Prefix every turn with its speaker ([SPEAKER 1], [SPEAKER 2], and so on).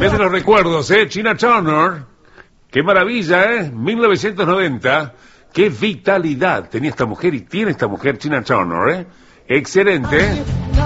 [SPEAKER 1] Es de los recuerdos, ¿eh? Tina Turner. Qué maravilla, ¿eh? 1990. Qué vitalidad tenía esta mujer y tiene esta mujer, Tina Turner, ¿eh? Excelente, ¿eh?